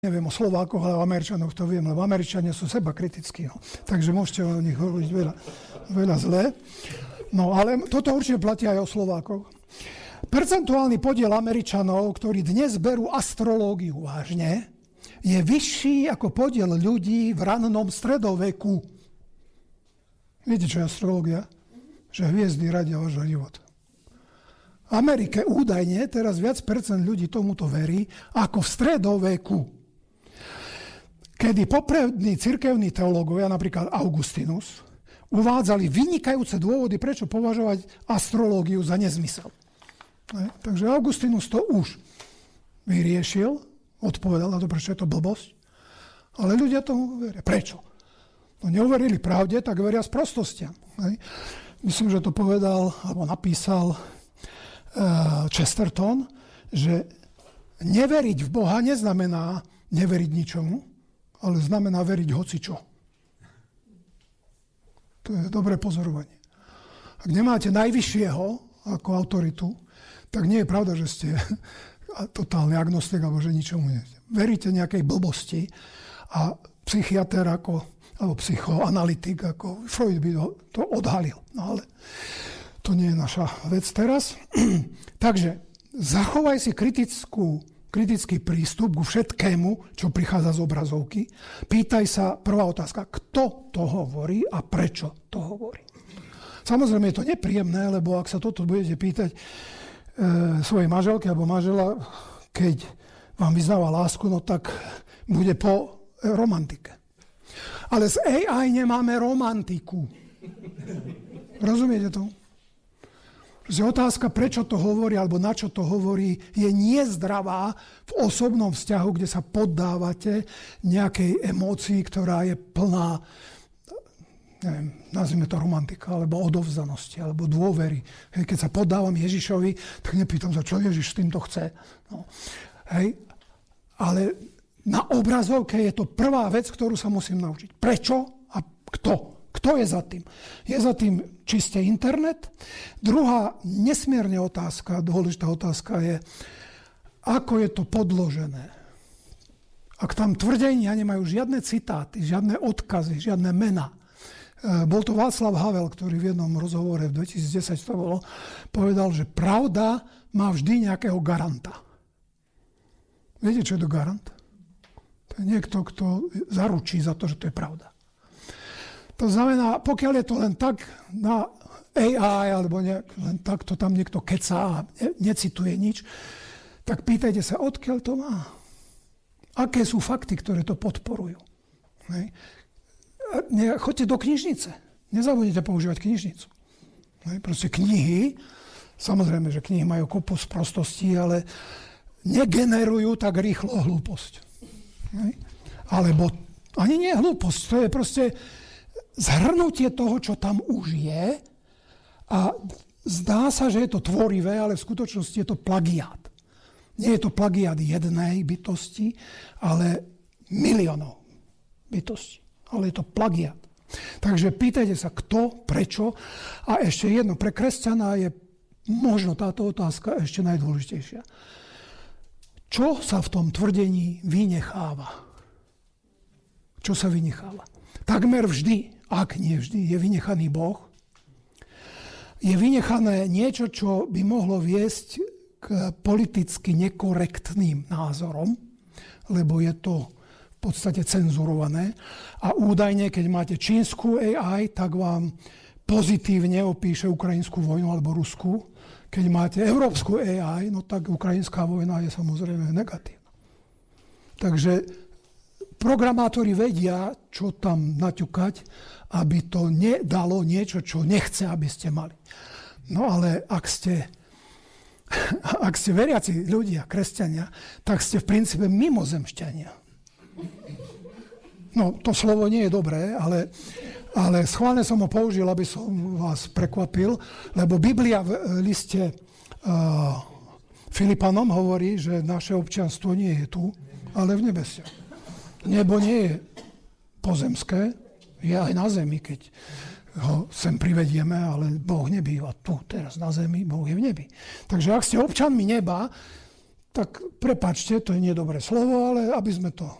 neviem o Slovákoch, ale o Američanoch to viem, lebo Američania sú seba kritickí. No. Takže môžete o nich hovoriť veľa zlé. No ale toto určite platí aj o Slovákoch. Percentuálny podiel Američanov, ktorí dnes berú astrológiu vážne, je vyšší ako podiel ľudí v rannom stredoveku. Viete, čo je astrológia? Že hviezdy radia váš život. V Amerike údajne teraz viac percent ľudí tomuto verí ako v stredoveku. Kedy poprední cirkevní teológovia, napríklad Augustinus, uvádzali vynikajúce dôvody, prečo považovať astrológiu za nezmysel. Takže Augustinus to už vyriešil, odpovedal na to, prečo je to blbosť, ale ľudia tomu veria. Prečo? No neuverili pravde, tak veria sprostostiam. Myslím, že to povedal, alebo napísal Chesterton, že neveriť v Boha neznamená neveriť ničomu, ale znamená veriť hocičo. To je dobré pozorovanie. Ak nemáte najvyššieho ako autoritu, tak nie je pravda, že ste totálny agnostik alebo že ničomu nie. Veríte nejakej blbosti a psychiater alebo psychoanalytik ako Freud by to odhalil. No ale to nie je naša vec teraz. Takže zachovaj si kritický prístup ku všetkému, čo prichádza z obrazovky. Pýtaj sa, prvá otázka, kto to hovorí a prečo to hovorí. Samozrejme je to nepríjemné, lebo ak sa toto budete pýtať svojej manželke alebo manžela, keď vám vyznáva lásku, no tak bude po romantike. Ale z AI nemáme romantiku. Rozumiete to? Že otázka, prečo to hovorí, alebo na čo to hovorí, je nezdravá v osobnom vzťahu, kde sa poddávate nejakej emócii, ktorá je plná, neviem, nazvime to romantika, alebo odovzdanosti, alebo dôvery. Hej, keď sa poddávam Ježišovi, tak nepýtam sa, čo Ježiš s týmto chce. No. Hej. Ale na obrazovke je to prvá vec, ktorú sa musím naučiť. Prečo a kto? Kto je za tým? Je za tým čiste internet. Druhá nesmierne dôležitá otázka je, ako je to podložené. Ak tam tvrdenia nemajú žiadne citáty, žiadne odkazy, žiadne mená. Bol to Václav Havel, ktorý v jednom rozhovore v 2010 to bolo, povedal, že pravda má vždy nejakého garanta. Viete, čo je to garant? To je niekto, kto zaručí za to, že to je pravda. To znamená, pokiaľ je to len tak na AI, alebo len tak to tam niekto kecá a necituje nič, tak pýtajte sa, odkiaľ to má. Aké sú fakty, ktoré to podporujú. Choďte do knižnice. Nezabudnite používať knižnicu. Proste knihy, samozrejme, že knihy majú kopu sprostostí, ale negenerujú tak rýchlo hlúposť. Alebo ani nie hlúposť, to je proste zhrnutie toho, čo tam už je a zdá sa, že je to tvorivé, ale v skutočnosti je to plagiát. Nie je to plagiát jednej bytosti, ale miliónov bytostí. Ale je to plagiát. Takže pýtajte sa, kto, prečo. A ešte jedno, pre kresťana je možno táto otázka ešte najdôležitejšia. Čo sa v tom tvrdení vynecháva? Čo sa vynecháva? Takmer vždy, ak nie vždy, je vynechaný Boh. Je vynechané niečo, čo by mohlo viesť k politicky nekorektným názorom, lebo je to v podstate cenzurované. A údajne, keď máte čínsku AI, tak vám pozitívne opíše ukrajinskú vojnu alebo ruskú. Keď máte európsku AI, no tak ukrajinská vojna je samozrejme negatívna. Takže programátori vedia, čo tam naťukať, aby to nedalo niečo, čo nechce, aby ste mali. No ale ak ste veriaci ľudia, kresťania, tak ste v princípe mimozemšťania. No, to slovo nie je dobré, ale schválne som ho použil, aby som vás prekvapil, lebo Biblia v liste Filipanom hovorí, že naše občianstvo nie je tu, ale v nebesiach. Nebo nie je pozemské, je aj na zemi, keď ho sem privedieme, ale Boh nebýva tu, teraz na zemi, Boh je v nebi. Takže ak ste občanmi neba, tak prepáčte, to je nedobré slovo, ale aby sme to